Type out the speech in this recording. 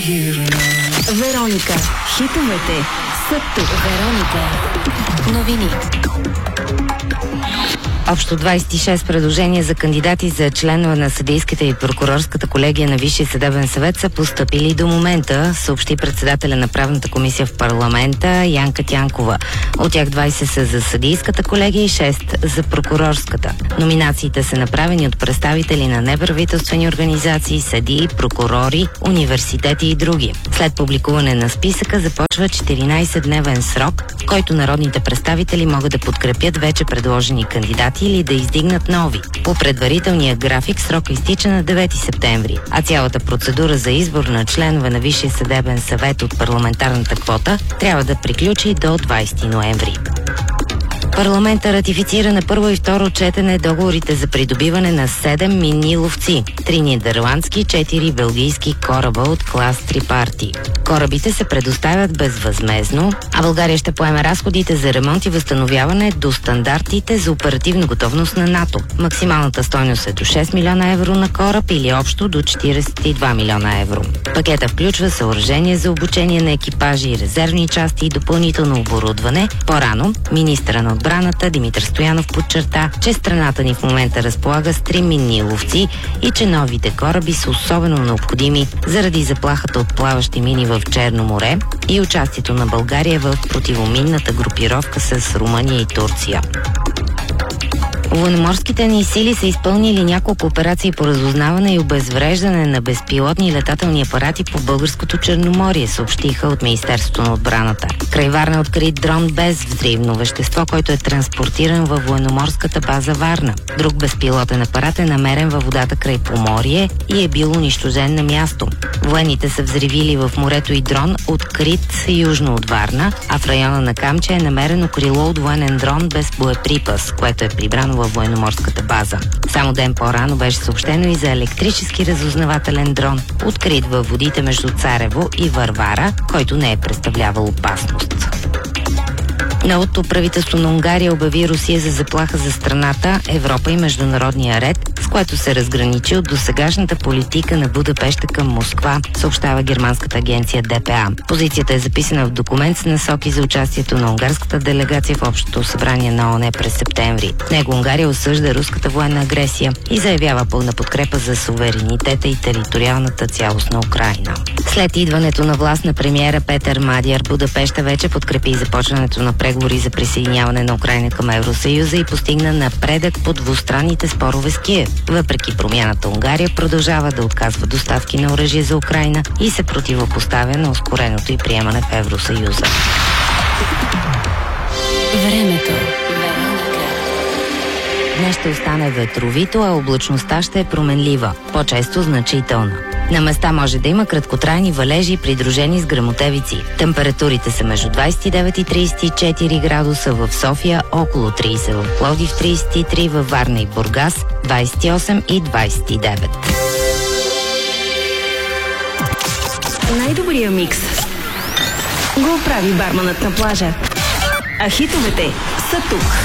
Вероника. Хитовете са тук. Вероника. Новини. Общо 26 предложения за кандидати за членове на съдийската и прокурорската колегия на Висшия съдебен съвет са постъпили до момента, съобщи председателя на правната комисия в парламента Янка Тянкова. От тях 20 са за съдийската колегия и 6 за прокурорската. Номинациите са направени от представители на неправителствени организации, съдии, прокурори, университети и други. След публикуване на списъка започва 14-дневен срок, в който народните представители могат да подкрепят вече предложени кандидати или да издигнат нови. По предварителния график срока изтича на 9 септември, а цялата процедура за избор на членове на Висшия съдебен съвет от парламентарната квота трябва да приключи до 20 ноември. Парламента ратифицира на първо и второ четене договорите за придобиване на 7 минни ловци, 3 нидерландски, 4 белгийски кораба от клас Трипарти. Корабите се предоставят безвъзмездно, а България ще поеме разходите за ремонт и възстановяване до стандартите за оперативна готовност на НАТО. Максималната стойност е до 6 милиона евро на кораб или общо до 42 милиона евро. Пакета включва съоръжение за обучение на екипажи и резервни части и допълнително оборудване. По-рано министъра на отбраната Димитър Стоянов подчерта, че страната ни в момента разполага с 3 минни ловци и че новите кораби са особено необходими заради заплахата от плаващи мини в Черно море и участието на България в противоминната групировка с Румъния и Турция. Военноморските ни сили са изпълнили няколко операции по разузнаване и обезвреждане на безпилотни летателни апарати по българското Черноморие, съобщиха от Министерството на отбраната. Край Варна е открит дрон без взривно вещество, който е транспортиран във военноморската база Варна. Друг безпилотен апарат е намерен във водата край Поморие и е бил унищожен на място. Военните са взривили в морето и дрон, открит южно от Варна, а в района на Камча е намерено крило от военен дрон без боеприпас, което е прибрано във военноморската база. Само ден по-рано беше съобщено и за електрически разузнавателен дрон, открит във водите между Царево и Варвара, който не е представлявал опасност. Новото правителство на Унгария обяви Русия за заплаха за страната, Европа и международния ред, с което се разграничи от досегашната политика на Будапеща към Москва, съобщава германската агенция ДПА. Позицията е записана в документ с насоки за участието на унгарската делегация в Общото събрание на ООН през септември. В него Унгария осъжда руската военна агресия и заявява пълна подкрепа за суверенитета и териториалната цялост на Украйна. След идването на власт на премиера Петър Мадяр, Будапеща вече подкрепи започването на преговори за присъединяване на Украйна към Евросъюза и постигна напредък по двустранните спорове с Киев. Въпреки промяната, Унгария продължава да отказва доставки на оръжие за Украйна и се противопоставя на ускореното й приемане в Евросъюза. Времето. Днес ще остане ветровито, а облачността ще е променлива, по-често значителна. На места може да има краткотрайни валежи, придружени с гръмотевици. Температурите са между 29 и 34 градуса в София, около 30 в Пловдив, 33 във Варна и Бургас, 28 и 29. Най-добрия микс го прави барманът на плажа. А хитовете са тук.